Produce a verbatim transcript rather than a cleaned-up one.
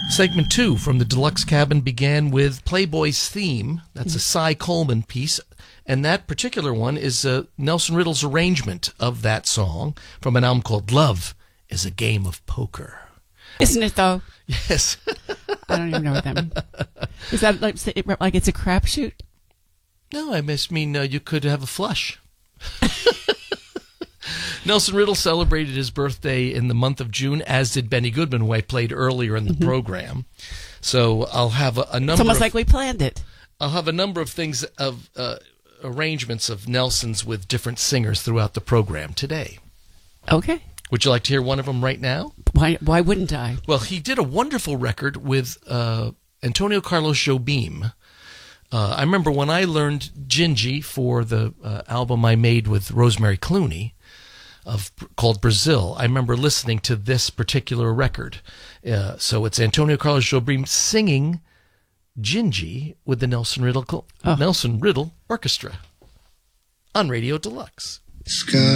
Segment two from the Deluxe Cabin began with Playboy's Theme. That's a Cy Coleman piece. And that particular one is uh, Nelson Riddle's arrangement of that song from an album called Love is a Game of Poker. Isn't it, though? Yes. I don't even know what that means. Is that like, like it's a crapshoot? No, I just mean uh, you could have a flush. Nelson Riddle celebrated his birthday in the month of June, as did Benny Goodman, who I played earlier in the mm-hmm. program. So I'll have a, a number. It's almost of, like we planned it. I'll have a number of things of uh, arrangements of Nelson's with different singers throughout the program today. Okay. Would you like to hear one of them right now? Why? Why wouldn't I? Well, he did a wonderful record with uh, Antonio Carlos Jobim. Uh, I remember when I learned Gingy for the uh, album I made with Rosemary Clooney, of called Brazil. I remember listening to this particular record. Uh, so it's Antonio Carlos Jobim singing Gingy with the Nelson Riddle oh. Nelson Riddle Orchestra on Radio Deluxe. Sky.